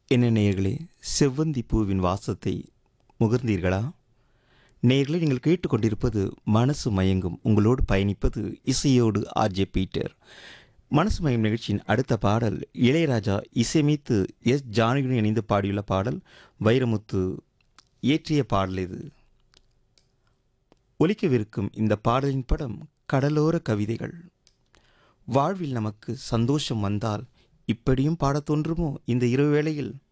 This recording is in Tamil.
என்ன நேயர்களே, செவ்வந்தி பூவின் வாசத்தை முகர்ந்தீர்களா? நேயர்களே, நீங்கள் கேட்டுக்கொண்டிருப்பது மனசு மயங்கும். உங்களோடு பயணிப்பது இசையோடு ஆர்ஜே பீட்டர். மனசு மயம் நிகழ்ச்சியின் அடுத்த பாடல் இளையராஜா இசையமைத்து ஜானகியுடன் இணைந்து பாடியுள்ள பாடல். வைரமுத்து இயற்றிய பாடல் இது. ஒலிக்கவிருக்கும் இந்த பாடலின் படம் கடலோர கவிதைகள். வாழ்வில் நமக்கு சந்தோஷம் வந்தால் இப்படியும் பாடத் தோன்றுமோ இந்த இரவு வேளையில்?